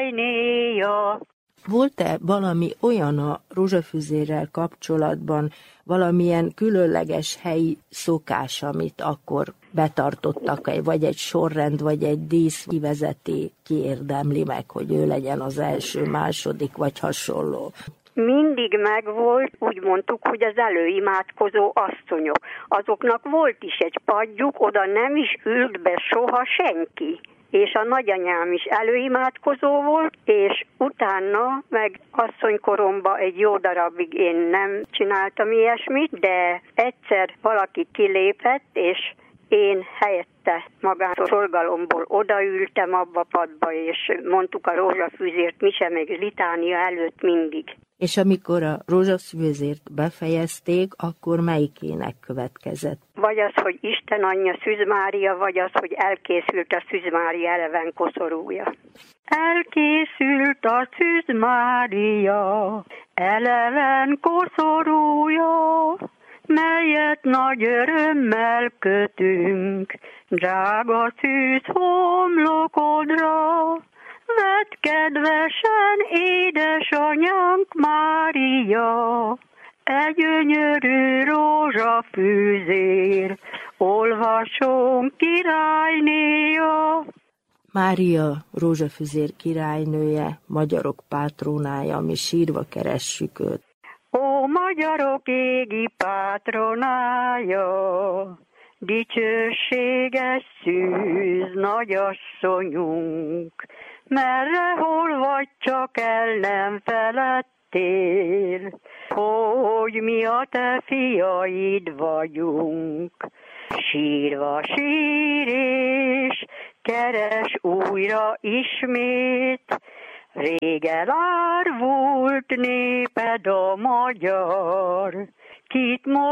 királynéja. Volt-e valami olyan a rózsafüzérrel kapcsolatban, valamilyen különleges helyi szokás, amit akkor betartottak, vagy egy sorrend, vagy egy dísz kivezeti, kiérdemli meg, hogy ő legyen az első, második, vagy hasonló? Mindig megvolt, úgy mondtuk, hogy az előimádkozó asszonyok. Azoknak volt is egy padjuk, oda nem is ült be soha senki. És a nagyanyám is előimádkozó volt, és utána meg asszonykoromban egy jó darabig én nem csináltam ilyesmit, de egyszer valaki kilépett, és én helyette magáról szolgalomból odaültem abba padba, és mondtuk a rózsafüzért, mi sem, meg litánia előtt mindig. És amikor a rózsafüzért befejezték, akkor melyikének következett? Vagy az, hogy Isten anyja Szűz Mária, vagy az, hogy elkészült a Szűz Mária eleven koszorúja. Elkészült a Szűz Mária eleven koszorúja, melyet nagy örömmel kötünk, drága szűz homlokodra. Vedd kedvesen, édesanyánk Mária, egy gyönyörű rózsafűzér, olvasom királynéja. Mária rózsafüzér királynője, magyarok pátrónája, mi sírva keressük őt. Ó, magyarok égi pátronája, dicsőséges szűz nagyasszonyunk, merre hol vagy, csak el nem feledtél, hogy mi a te fiaid vagyunk. Sírva sír és keres újra ismét, rég elárvult néped a magyar, kit